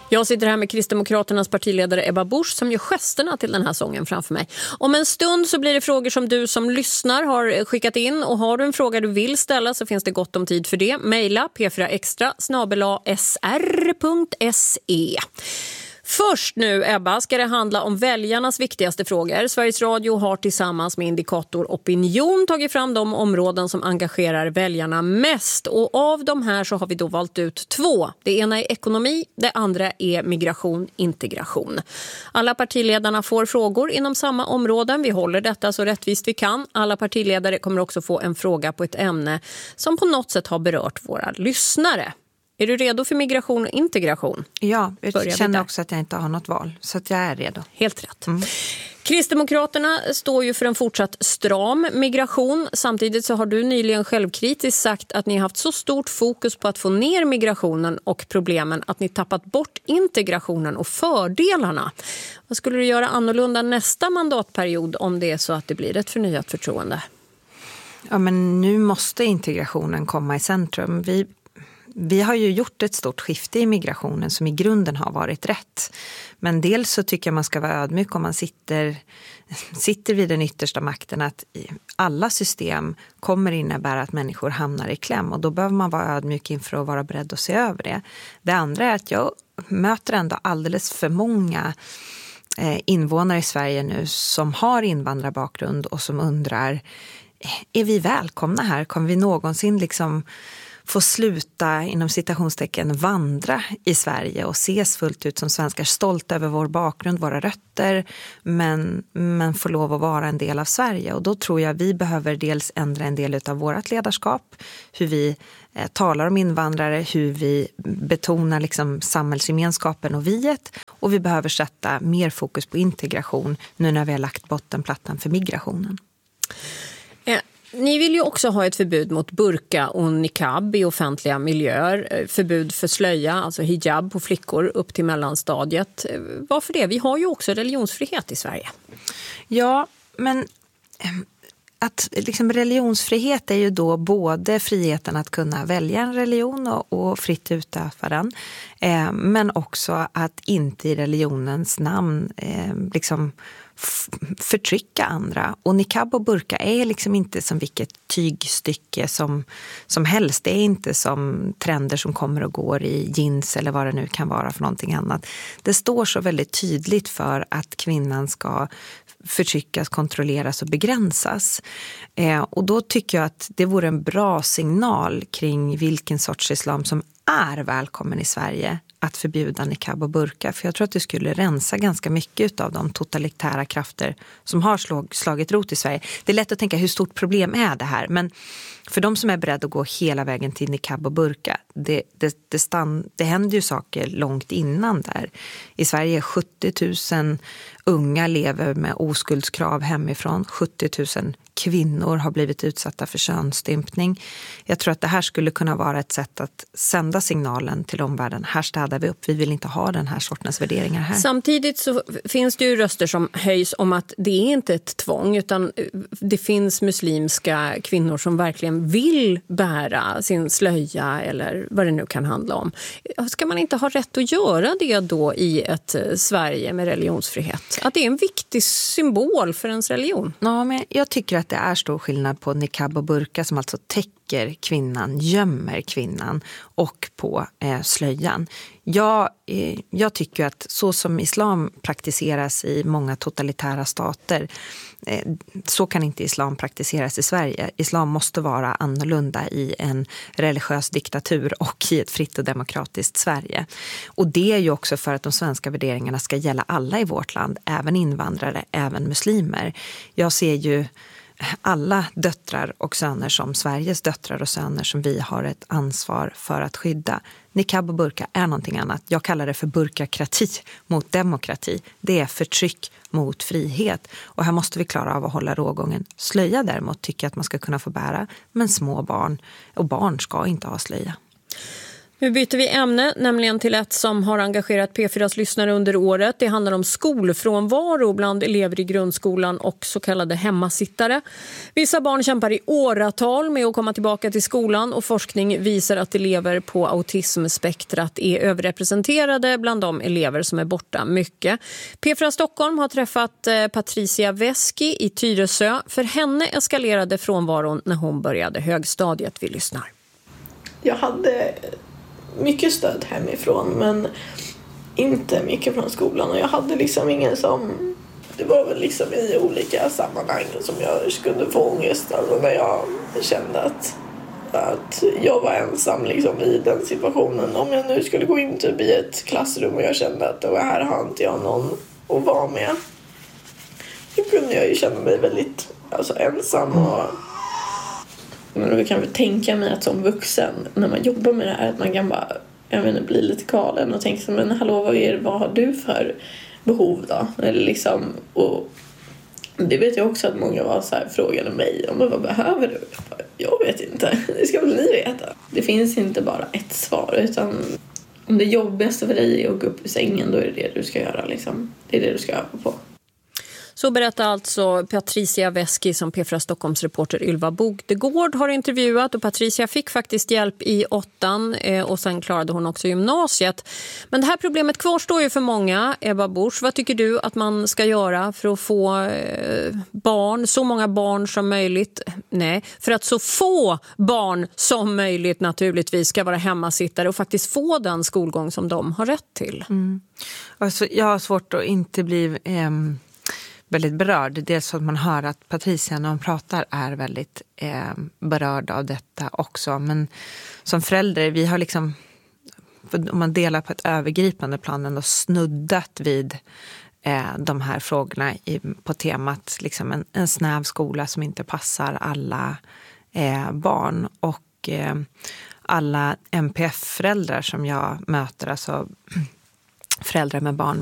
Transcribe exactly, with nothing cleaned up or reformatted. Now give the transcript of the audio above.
Jag sitter här med Kristdemokraternas partiledare Ebba Busch som gör gesterna till den här sången framför mig. Om en stund så blir det frågor som du som lyssnar har skickat in, och har du en fråga du vill ställa så finns det gott om tid för det. Maila p fyra extra snabel-a s r punkt se. Först nu, Ebba, ska det handla om väljarnas viktigaste frågor. Sveriges Radio har tillsammans med Indikator Opinion tagit fram de områden som engagerar väljarna mest. Och av de här så har vi då valt ut två. Det ena är ekonomi, det andra är migration, integration. Alla partiledarna får frågor inom samma områden. Vi håller detta så rättvist vi kan. Alla partiledare kommer också få en fråga på ett ämne som på något sätt har berört våra lyssnare. Är du redo för migration och integration? Ja, jag känner också att jag inte har något val, så att jag är redo. Helt rätt. Mm. Kristdemokraterna står ju för en fortsatt stram migration. Samtidigt så har du nyligen självkritiskt sagt att ni har haft så stort fokus på att få ner migrationen och problemen att ni tappat bort integrationen och fördelarna. Vad skulle du göra annorlunda nästa mandatperiod om det är så att det blir ett förnyat förtroende? Ja, men nu måste integrationen komma i centrum. Vi Vi har ju gjort ett stort skifte i migrationen som i grunden har varit rätt. Men dels så tycker jag man ska vara ödmjuk om man sitter, sitter vid den yttersta makten, att alla system kommer innebära att människor hamnar i kläm. Och då behöver man vara ödmjuk inför att vara beredd att se över det. Det andra är att jag möter ändå alldeles för många invånare i Sverige nu som har invandrarbakgrund och som undrar, är vi välkomna här? Kommer vi någonsin liksom få sluta inom citationstecken vandra i Sverige och ses fullt ut som svenskar, stolta över vår bakgrund, våra rötter, men, men få lov att vara en del av Sverige. Och då tror jag vi behöver dels ändra en del av vårt ledarskap, hur vi eh, talar om invandrare, hur vi betonar liksom samhällsgemenskapen och viet, och vi behöver sätta mer fokus på integration nu när vi har lagt bottenplattan för migrationen. Eh. Ni vill ju också ha ett förbud mot burka och niqab i offentliga miljöer. Förbud för slöja, alltså hijab på flickor upp till mellanstadiet. Varför det? Vi har ju också religionsfrihet i Sverige. Ja, men att liksom religionsfrihet är ju då både friheten att kunna välja en religion och, och fritt utöva den. Eh, men också att inte i religionens namn eh, liksom förtrycka andra. Och niqab och burka är liksom inte som vilket tygstycke som, som helst. Det är inte som trender som kommer och går i jeans eller vad det nu kan vara för någonting annat. Det står så väldigt tydligt för att kvinnan ska förtryckas, kontrolleras och begränsas. Eh, och då tycker jag att det vore en bra signal kring vilken sorts islam som är välkommen i Sverige att förbjuda niqab och burka. För jag tror att det skulle rensa ganska mycket av de totalitära krafter som har slag, slagit rot i Sverige. Det är lätt att tänka hur stort problem är det här. Men för de som är beredda att gå hela vägen till niqab och burka, det, det, det, stann, det händer ju saker långt innan där. I Sverige är sjuttio tusen unga lever med oskuldskrav hemifrån. sjuttio tusen kvinnor har blivit utsatta för könsstympning. Jag tror att det här skulle kunna vara ett sätt att sända signalen till omvärlden. Här städar vi upp. Vi vill inte ha den här sortens värderingar här. Samtidigt så finns det ju röster som höjs om att det är inte ett tvång, utan det finns muslimska kvinnor som verkligen vill bära sin slöja eller vad det nu kan handla om. Ska man inte ha rätt att göra det då i ett Sverige med religionsfrihet? Att det är en viktig symbol för ens religion? Ja, men jag tycker att det är stor skillnad på niqab och burka som alltså täcker kvinnan, gömmer kvinnan, och på eh, slöjan. Jag, eh, jag tycker att så som islam praktiseras i många totalitära stater, eh, så kan inte islam praktiseras i Sverige. Islam måste vara annorlunda i en religiös diktatur och i ett fritt och demokratiskt Sverige. Och det är ju också för att de svenska värderingarna ska gälla alla i vårt land, även invandrare, även muslimer. Jag ser ju alla döttrar och söner som Sveriges döttrar och söner som vi har ett ansvar för att skydda. Niqab och burka är någonting annat. Jag kallar det för burkokrati mot demokrati. Det är förtryck mot frihet. Och här måste vi klara av att hålla rågången. Slöja däremot tycker jag att man ska kunna få bära, men små barn och barn ska inte ha slöja. Nu byter vi ämne, nämligen till ett som har engagerat P fyras lyssnare under året. Det handlar om skolfrånvaro bland elever i grundskolan och så kallade hemmasittare. Vissa barn kämpar i åratal med att komma tillbaka till skolan och forskning visar att elever på autismspektrat är överrepresenterade bland de elever som är borta mycket. P fyra Stockholm har träffat Patricia Veski i Tyresö. För henne eskalerade frånvaron när hon började högstadiet. Vi lyssnar. Jag hade mycket stöd hemifrån men inte mycket från skolan och jag hade liksom ingen som, det var väl liksom i olika sammanhang som jag kunde få ångest alltså när jag kände att, att jag var ensam liksom i den situationen. Om jag nu skulle gå in typ i ett klassrum och jag kände att det var här har inte jag någon att vara med, då kunde jag ju känna mig väldigt alltså, ensam och men då kan vi tänka mig att som vuxen när man jobbar med det här att man kan bara jag vet inte, bli lite galen och tänka så, men hallå vad, är, vad har du för behov då? Eller liksom, och det vet jag också att många var så här, frågade mig om vad behöver du? Jag, bara, jag vet inte, det ska väl ni veta. Det finns inte bara ett svar utan om det jobbigaste för dig är att gå upp i sängen då är det det du ska göra liksom. Det är det du ska öva på. Så berättar alltså Patricia Veski som P fyra Stockholms reporter Ylva Bogdegård har intervjuat. Och Patricia fick faktiskt hjälp i åttan och sen klarade hon också gymnasiet. Men det här problemet kvarstår ju för många. Ebba Busch, vad tycker du att man ska göra för att få barn, så många barn som möjligt? Nej, för att så få barn som möjligt naturligtvis ska vara hemmasittare och faktiskt få den skolgång som de har rätt till. Mm. Alltså, jag har svårt att inte bli... Ehm... väldigt berörd. Dels så att man hör att Patricia när hon pratar är väldigt eh, berörd av detta också. Men som förälder, vi har liksom, om man delar på ett övergripande plan ändå snuddat vid eh, de här frågorna i, på temat liksom en, en snäv skola som inte passar alla eh, barn. Och eh, alla M P F-föräldrar som jag möter, alltså föräldrar med barn